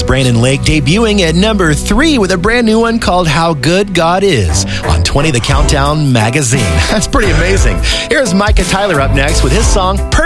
artist Brandon Lake debuting at number 3 with a brand new one called How Good God Is on 20 The Countdown magazine. That's pretty amazing. Here's Micah Tyler up next with his song